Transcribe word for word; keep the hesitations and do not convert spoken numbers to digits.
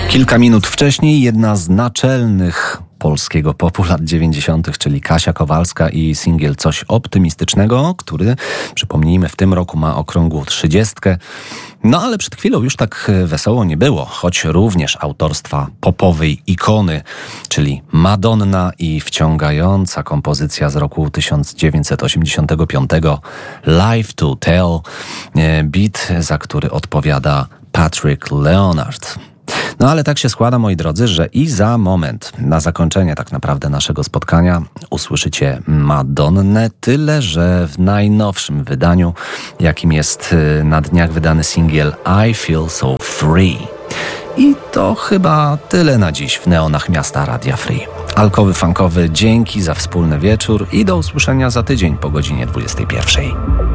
Kilka minut wcześniej jedna z naczelnych polskiego popu lat dziewięćdziesiątych, czyli Kasia Kowalska i singiel Coś optymistycznego, który, przypomnijmy, w tym roku ma okrągłą trzydziestkę. No ale przed chwilą już tak wesoło nie było, choć również autorstwa popowej ikony, czyli Madonna i wciągająca kompozycja z roku tysiąc dziewięćset osiemdziesiątego piątego Live to Tell, beat, za który odpowiada Patrick Leonard. No ale tak się składa, moi drodzy, że i za moment, na zakończenie tak naprawdę naszego spotkania, usłyszycie Madonnę, tyle że w najnowszym wydaniu, jakim jest na dniach wydany singiel I Feel So Free. I to chyba tyle na dziś w Neonach Miasta Radia Free. Alkowy Funkowy, dzięki za wspólny wieczór i do usłyszenia za tydzień po godzinie dwudziestej pierwszej.